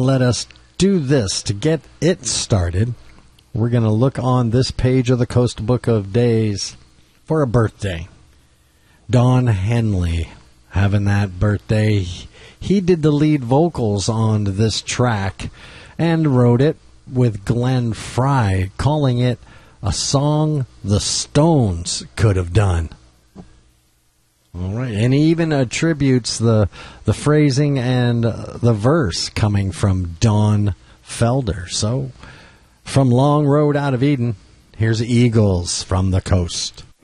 let us do this to get it started. We're going to look on this page of the Coastal Book of Days for a birthday. Don Henley having that birthday. He did the lead vocals on this track and wrote it with Glenn Frey, calling it a song the Stones could have done. All right, and he even attributes the phrasing and the verse coming from Don Felder. So, from Long Road Out of Eden, here's Eagles from the Coast.